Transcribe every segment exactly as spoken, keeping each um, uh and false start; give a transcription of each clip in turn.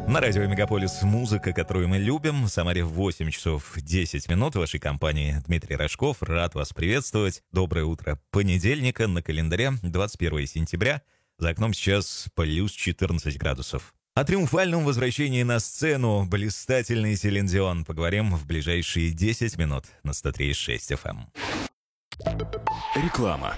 На радио «Мегаполис» музыка, которую мы любим. В Самаре восемь часов десять минут. В вашей компании Дмитрий Рожков. Рад вас приветствовать. Доброе утро понедельника. На календаре двадцать первое сентября. За окном сейчас плюс четырнадцать градусов. О триумфальном возвращении на сцену блистательный Селин Дион поговорим в ближайшие десять минут на сто три и шесть эф эм. Реклама.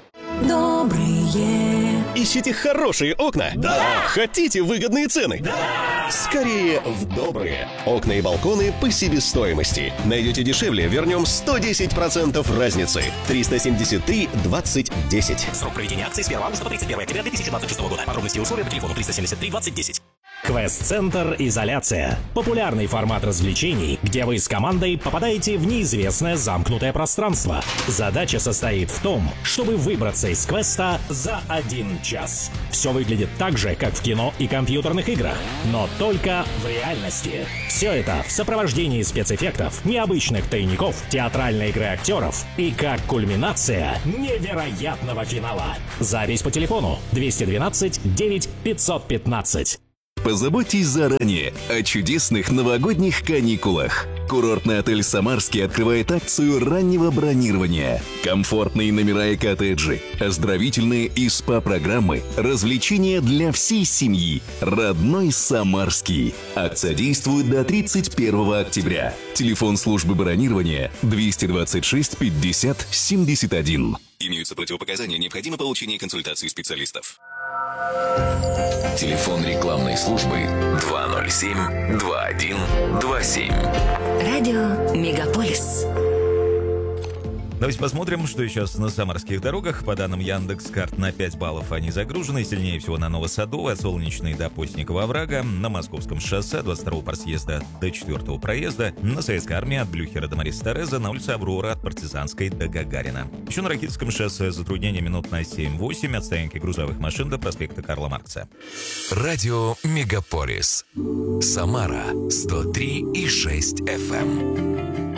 Добрые. Ищите хорошие окна? Да! Хотите выгодные цены? Да! Скорее в добрые. Окна и балконы по себестоимости. Найдете дешевле, вернем сто десять процентов разницы. триста семьдесят три двадцать десять. Срок проведения акции с первого августа по тридцать первое октября две тысячи двадцать шестого года. Подробности и условия по телефону триста семьдесят три двадцать десять. Квест-центр «Изоляция». Популярный формат развлечений, где вы с командой попадаете в неизвестное замкнутое пространство. Задача состоит в том, чтобы выбраться из квеста за один час. Все выглядит так же, как в кино и компьютерных играх, но только в реальности. Все это в сопровождении спецэффектов, необычных тайников, театральной игры актеров и как кульминация невероятного финала. Запись по телефону двести двенадцать девять пятьсот пятнадцать. Позаботьтесь заранее о чудесных новогодних каникулах. Курортный отель «Самарский» открывает акцию раннего бронирования. Комфортные номера и коттеджи, оздоровительные и СПА-программы, развлечения для всей семьи. Родной «Самарский». Акция действует до тридцать первого октября. Телефон службы бронирования двести двадцать шесть пятьдесят семьдесят один. Имеются противопоказания, необходимо получение консультации специалистов. Телефон рекламной службы два ноль семь два один два семь. Радио «Мегаполис». Давайте посмотрим, что сейчас на самарских дорогах. По данным Яндекс.Карт, на пять баллов они загружены. Сильнее всего на Новосадово, от Солнечной до Постникова оврага. На Московском шоссе от двадцать второго партсъезда до четвертого проезда. На Советской армии от Блюхера до Мариса Тереза. На улице Аврора от Партизанской до Гагарина. Еще на Ракитском шоссе затруднения минут на семь-восемь от стоянки грузовых машин до проспекта Карла Маркса. Радио «Мегаполис». Самара сто три и шесть эф эм.